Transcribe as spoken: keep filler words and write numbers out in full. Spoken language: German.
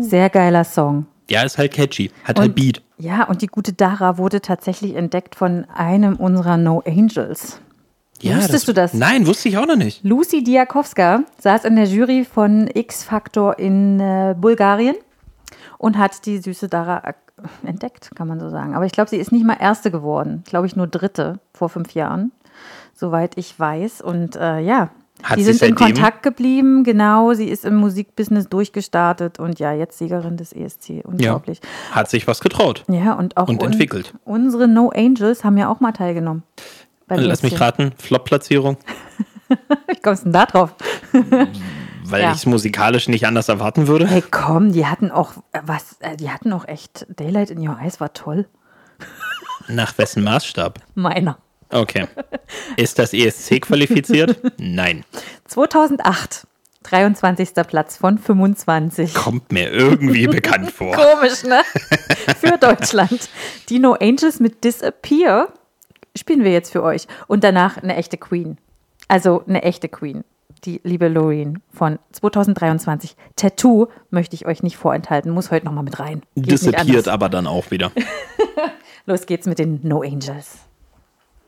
Sehr geiler Song. Ja, ist halt catchy, hat Und, halt Beat. Ja, und die gute Dara wurde tatsächlich entdeckt von einem unserer No Angels. Ja, Wusstest das, du das? Nein, wusste ich auch noch nicht. Lucy Diakowska saß in der Jury von X-Factor in äh, Bulgarien und hat die süße Dara entdeckt, kann man so sagen. Aber ich glaube, sie ist nicht mal Erste geworden. Glaube ich nur Dritte vor fünf Jahren, soweit ich weiß. Und äh, ja, Hat die sie sind in seitdem- Kontakt geblieben. Genau, sie ist im Musikbusiness durchgestartet und ja, jetzt Siegerin des E S C. Unglaublich. Ja, hat sich was getraut. Ja, und auch Und un- entwickelt. unsere No Angels haben ja auch mal teilgenommen. beim Lass E S C. mich raten, Flop-Platzierung, Wie kommst du denn da drauf? weil Ja. ich es musikalisch nicht anders erwarten würde. Hey, komm, die hatten auch, äh, was, äh, die hatten auch echt, Daylight in Your Eyes war toll. Nach wessen Maßstab? Meiner. Okay. Ist das E S C qualifiziert? Nein. zweitausendacht, dreiundzwanzigster Platz von fünfundzwanzig. Kommt mir irgendwie bekannt vor. Komisch, ne? Für Deutschland. Die No Angels mit Disappear spielen wir jetzt für euch. Und danach eine echte Queen. Also eine echte Queen. Die liebe Loreen von zweitausenddreiundzwanzig. Tattoo möchte ich euch nicht vorenthalten. Muss heute nochmal mit rein. Geht nicht Disappeared anders. aber dann auch wieder. Los geht's mit den No Angels.